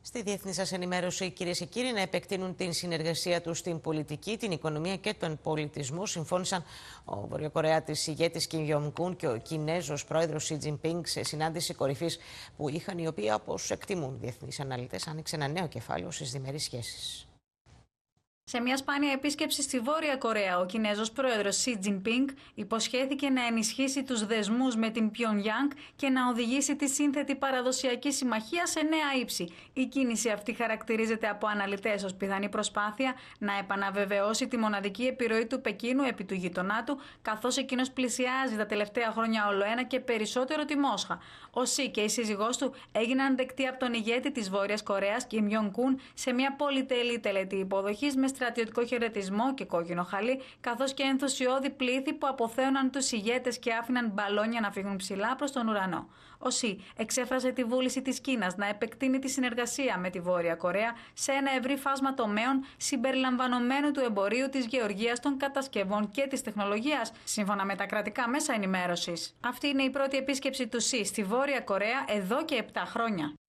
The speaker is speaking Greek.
Στη διεθνή σας ενημέρωση, κυρίες και κύριοι, να επεκτείνουν την συνεργασία τους στην πολιτική, την οικονομία και τον πολιτισμό, συμφώνησαν ο Βορειοκορεάτης ηγέτης Κιμ Γιονγκ-ουν και ο Κινέζος πρόεδρος Σι Τζινπίνγκ σε συνάντηση κορυφής που είχαν, η οποία, όπως εκτιμούν διεθνείς αναλυτές, άνοιξε ένα νέο κεφάλαιο στις διμερείς σχέσεις. Σε μια σπάνια επίσκεψη στη Βόρεια Κορέα, ο Κινέζος πρόεδρος Σι Τζινπίνγκ υποσχέθηκε να ενισχύσει τους δεσμούς με την Πιονγκιάνγκ και να οδηγήσει τη σύνθετη παραδοσιακή συμμαχία σε νέα ύψη. Η κίνηση αυτή χαρακτηρίζεται από αναλυτές ως πιθανή προσπάθεια να επαναβεβαιώσει τη μοναδική επιρροή του Πεκίνου επί του γειτονά του, καθώς εκείνος πλησιάζει τα τελευταία χρόνια ολοένα και περισσότερο τη Μόσχα. Ο Σι και η σύζυγός του έγιναν δεκτοί από τον ηγέτη της Βόρειας Κορέας, Κιμ Γιονγκ-ουν, σε μια πολυτελή τελετή υποδοχής με στρατιωτικό χαιρετισμό και κόκκινο χαλί, καθώς και ενθουσιώδη πλήθη που αποθέωναν τους ηγέτες και άφηναν μπαλόνια να φύγουν ψηλά προς τον ουρανό. Ο Σι εξέφρασε τη βούληση της Κίνας να επεκτείνει τη συνεργασία με τη Βόρεια Κορέα σε ένα ευρύ φάσμα τομέων συμπεριλαμβανομένου του εμπορίου, της γεωργίας, των κατασκευών και της τεχνολογίας, σύμφωνα με τα κρατικά μέσα ενημέρωσης. Αυτή είναι η πρώτη επίσκεψη του Σι στη Βόρεια Κορέα εδώ και 7 χρόνια.